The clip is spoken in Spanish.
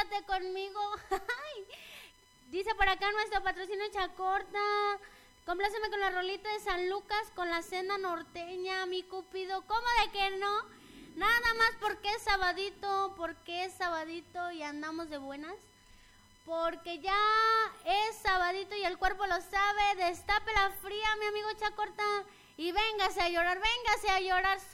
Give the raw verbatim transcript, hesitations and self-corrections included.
quédate conmigo. Dice por acá nuestro patrocinio Chacorta. Compláceme con la rolita de San Lucas, con la cena norteña, mi Cupido. ¿Cómo de que no? Nada más porque es sabadito, porque es sabadito y andamos de buenas. Porque ya es sabadito y el cuerpo lo sabe. Destape la fría, mi amigo Chacorta. Y véngase a llorar, véngase a llorar